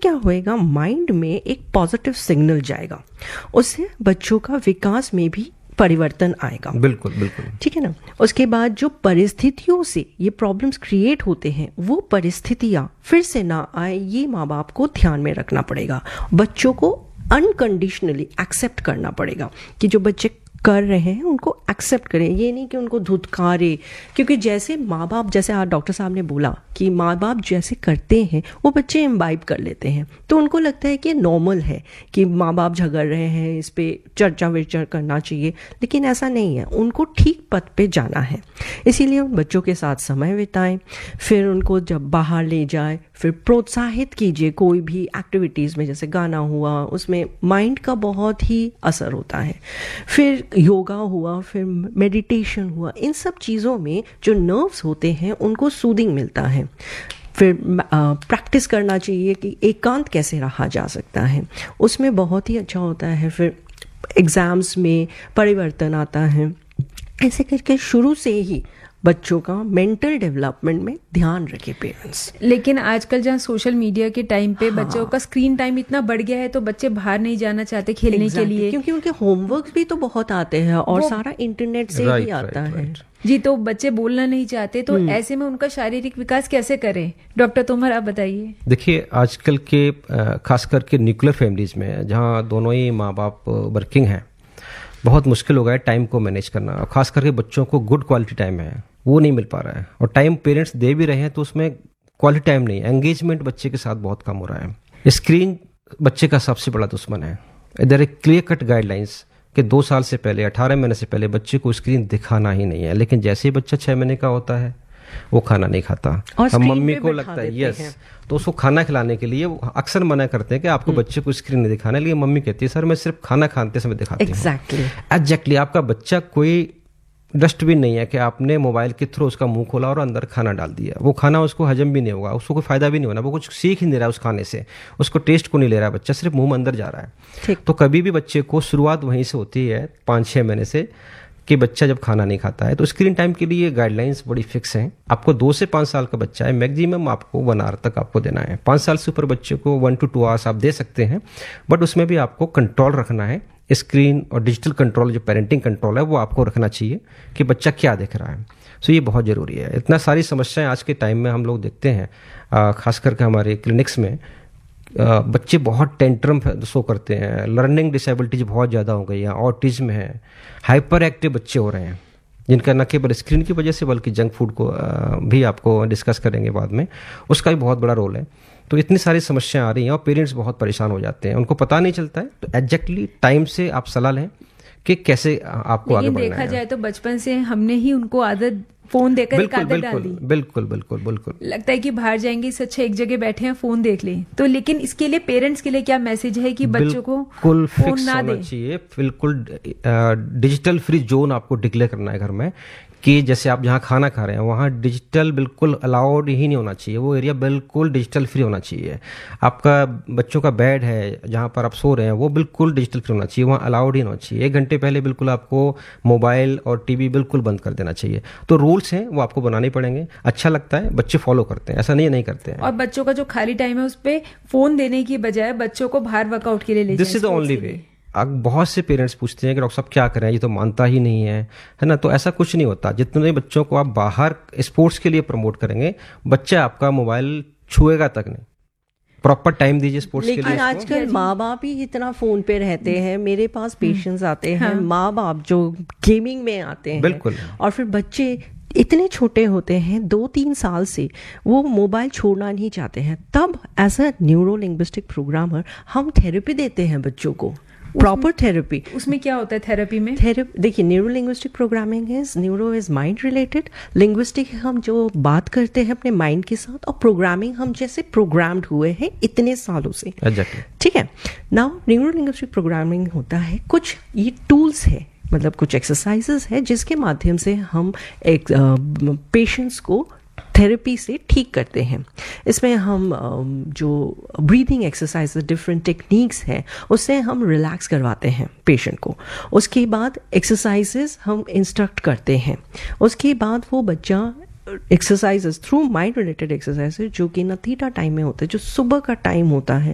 क्या होएगा, माइंड में एक पॉजिटिव सिग्नल जाएगा, उससे बच्चों का विकास में भी परिवर्तन आएगा। बिल्कुल बिल्कुल, ठीक है ना। उसके बाद जो परिस्थितियों से ये प्रॉब्लम्स क्रिएट होते हैं, वो परिस्थितियां फिर से ना आए, ये माँ बाप को ध्यान में रखना पड़ेगा। बच्चों को अनकंडीशनली एक्सेप्ट करना पड़ेगा कि जो बच्चे कर रहे हैं उनको एक्सेप्ट करें, ये नहीं कि उनको धुतकारे। क्योंकि जैसे माँ बाप, जैसे आज डॉक्टर साहब ने बोला कि माँ बाप जैसे करते हैं वो बच्चे इम्बाइब कर लेते हैं, तो उनको लगता है कि नॉर्मल है कि माँ बाप झगड़ रहे हैं, इस पे चर्चा विर्चा करना चाहिए। लेकिन ऐसा नहीं है, उनको ठीक पथ पे जाना है। इसीलिए बच्चों के साथ समय बिताएं, फिर उनको जब बाहर ले जाए फिर प्रोत्साहित कीजिए कोई भी एक्टिविटीज़ में, जैसे गाना हुआ, उसमें माइंड का बहुत ही असर होता है। फिर योगा हुआ, फिर मेडिटेशन हुआ, इन सब चीज़ों में जो नर्व्स होते हैं उनको सूदिंग मिलता है। फिर प्रैक्टिस करना चाहिए कि एकांत कैसे रहा जा सकता है, उसमें बहुत ही अच्छा होता है। फिर एग्ज़ाम्स में परिवर्तन आता है। ऐसे करके शुरू से ही बच्चों का मेंटल डेवलपमेंट में ध्यान रखे पेरेंट्स। लेकिन आजकल जहाँ सोशल मीडिया के टाइम पे बच्चों का स्क्रीन टाइम इतना बढ़ गया है, तो बच्चे बाहर नहीं जाना चाहते खेलने के लिए, क्योंकि उनके होमवर्क भी तो बहुत आते हैं और सारा इंटरनेट से ही आता है। जी, तो बच्चे बोलना नहीं चाहते, तो ऐसे में उनका शारीरिक विकास कैसे करें? डॉक्टर तोमर, आप बताइए। देखिए, आजकल के खास करके न्यूक्लियर फैमिलीज में जहाँ दोनों ही माँ बाप वर्किंग हैं, बहुत मुश्किल हो गया है टाइम को मैनेज करना। और खास करके बच्चों को गुड क्वालिटी टाइम है वो नहीं मिल पा रहा है, और टाइम पेरेंट्स दे भी रहे हैं तो उसमें क्वालिटी टाइम नहीं, एंगेजमेंट बच्चे के साथ बहुत कम हो रहा है। स्क्रीन बच्चे का सबसे बड़ा दुश्मन है। इधर एक क्लियर कट गाइडलाइंस कि 2 साल से पहले, 18 महीने से पहले बच्चे को स्क्रीन दिखाना ही नहीं है। लेकिन जैसे ही बच्चा 6 महीने का होता है वो खाना नहीं खाता, और मम्मी को लगता है यस, तो उसको खाना खिलाने के लिए वो अक्सर मना करते हैं कि आपको बच्चे को स्क्रीन नहीं दिखाना, लेकिन मम्मी कहती है सर मैं सिर्फ खाना खाते समय दिखाती हूँ। एग्जैक्टली आपका बच्चा कोई डस्टबिन नहीं है कि आपने मोबाइल के थ्रू उसका मुंह खोला और अंदर खाना डाल दिया। वो खाना उसको हजम भी नहीं होगा, उसको कोई फायदा भी नहीं होना, वो कुछ सीख ही नहीं रहा उस खाने से, उसको टेस्ट को नहीं ले रहा है, बच्चा सिर्फ मुंह में अंदर जा रहा है। तो कभी भी बच्चे को शुरुआत वहीं से होती है 5-6 महीने से, कि बच्चा जब खाना नहीं खाता है। तो स्क्रीन टाइम के लिए गाइडलाइंस बड़ी फिक्स हैं। आपको 2 से 5 साल का बच्चा है, मैक्सिमम आपको 1 आवर तक आपको देना है। 5 साल से ऊपर बच्चे को 1 to 2 आवर्स आप दे सकते हैं, बट उसमें भी आपको कंट्रोल रखना है। स्क्रीन और डिजिटल कंट्रोल, जो पेरेंटिंग कंट्रोल है, वो आपको रखना चाहिए कि बच्चा क्या देख रहा है। सो ये बहुत ज़रूरी है। इतना सारी समस्याएं आज के टाइम में हम लोग देखते हैं, खास करके हमारे क्लिनिक्स में बच्चे बहुत टेंट्रम शो करते हैं, लर्निंग डिसेबिलिटीज बहुत ज़्यादा हो गई है, ऑटिज्म है, हाइपर एक्टिव बच्चे हो रहे हैं, जिनका न केवल स्क्रीन की वजह से बल्कि जंक फूड को भी आपको डिस्कस करेंगे बाद में, उसका भी बहुत बड़ा रोल है। तो इतनी सारी समस्याएं आ रही हैं और पेरेंट्स बहुत परेशान हो जाते हैं, उनको पता नहीं चलता है। तो एग्जैक्टली टाइम से आप सलाह लें कि कैसे आपको आगे बढ़ना है। देखा जाए तो बचपन से हमने ही उनको आदत, फोन देकर एक आदत डाल दी। बिल्कुल बिल्कुल बिल्कुल। लगता है कि बाहर जाएंगे इससे अच्छा एक जगह बैठे हैं फोन देख लें। तो लेकिन इसके लिए पेरेंट्स के लिए क्या मैसेज है कि बच्चों को फोन ना दें? चाहिए बिल्कुल। डिजिटल फ्री जोन आपको डिक्लेयर करना है घर में, कि जैसे आप जहाँ खाना खा रहे हैं वहाँ डिजिटल बिल्कुल अलाउड ही नहीं होना चाहिए, वो एरिया बिल्कुल डिजिटल फ्री होना चाहिए। आपका बच्चों का बेड है जहाँ पर आप सो रहे हैं वो बिल्कुल डिजिटल फ्री होना चाहिए, वहाँ अलाउड ही होना चाहिए। 1 घंटे पहले बिल्कुल आपको मोबाइल और टीवी बिल्कुल बंद कर देना चाहिए। तो रूल्स हैं वो आपको बनाने पड़ेंगे। अच्छा लगता है, बच्चे फॉलो करते हैं, ऐसा नहीं करते हैं। और बच्चों का जो खाली टाइम है उस पर फोन देने की बजाय बच्चों को बाहर वर्कआउट के लिए ले जाएं। This is the only way. बहुत से पेरेंट्स पूछते हैं कि डॉक्टर साहब क्या करें, ये तो मानता ही नहीं है ना। तो ऐसा कुछ नहीं होता। जितने बच्चों को आप बाहर स्पोर्ट्स के लिए प्रमोट करेंगे, बच्चा आपका मोबाइल छुएगा तक नहीं। प्रॉपर टाइम दीजिए स्पोर्ट्स के लिए। लेकिन आजकल माँ बाप ही इतना फोन पे रहते हैं। मेरे पास पेशेंट्स आते हैं, माँ बाप जो गेमिंग में आते हैं, बिल्कुल, और फिर बच्चे इतने छोटे होते हैं, 2-3 साल से वो मोबाइल छोड़ना नहीं चाहते हैं। तब as a neuro linguistic programmer हम थेरेपी देते हैं बच्चों को, प्रॉपर थेरेपी। उसमें क्या होता है थेरेपी में? देखिए, neuro linguistic programming neuro is mind related, linguistic हम जो बात करते हैं अपने माइंड के साथ, और प्रोग्रामिंग हम जैसे प्रोग्राम्ड हुए हैं इतने सालों से। ठीक है। नाउ न्यूरो लिंग्विस्टिक प्रोग्रामिंग होता है, कुछ ये टूल्स है, मतलब कुछ एक्सरसाइजेस है जिसके माध्यम से हम एक पेशेंट्स को थेरेपी से ठीक करते हैं। इसमें हम जो ब्रीदिंग एक्सरसाइज, डिफरेंट टेक्निक्स हैं, उससे हम रिलैक्स करवाते हैं पेशेंट को। उसके बाद एक्सरसाइजेस हम इंस्ट्रक्ट करते हैं। उसके बाद वो बच्चा exercises through mind related exercises जो कि न थीटा टाइम में होते हैं, जो सुबह का टाइम होता है,